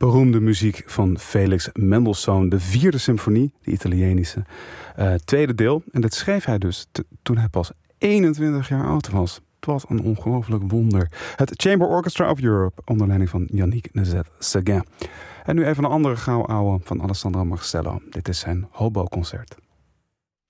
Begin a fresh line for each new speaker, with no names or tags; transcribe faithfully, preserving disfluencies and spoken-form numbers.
beroemde muziek van Felix Mendelssohn. De vierde symfonie, de Italienische. Uh, tweede deel. En dat schreef hij dus t- toen hij pas eenentwintig jaar oud was. Wat een ongelooflijk wonder. Het Chamber Orchestra of Europe onder leiding van Yannick Nézet-Séguin. En nu even een andere gouden ouwe van Alessandro Marcello. Dit is zijn hobo-concert.